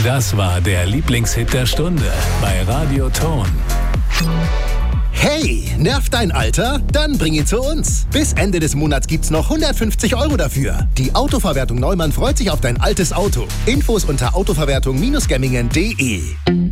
Das war der Lieblingshit der Stunde bei Radio Ton. Hey, nervt dein Alter? Dann bring ihn zu uns. Bis Ende des Monats gibt's noch 150 € dafür. Die Autoverwertung Neumann freut sich auf dein altes Auto. Infos unter autoverwertung-gemmingen.de.